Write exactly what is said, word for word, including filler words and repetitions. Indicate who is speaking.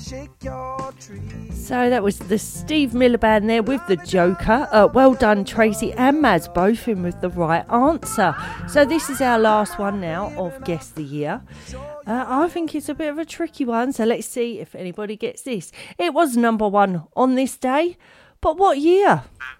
Speaker 1: So that was the Steve Miller Band there with the Joker. Uh, well done, Tracy and Maz, both in with the right answer. So this is our last one now of Guess the Year. Uh, I think it's a bit of a tricky one, so let's see if anybody gets this. It was number one on this day, but what year?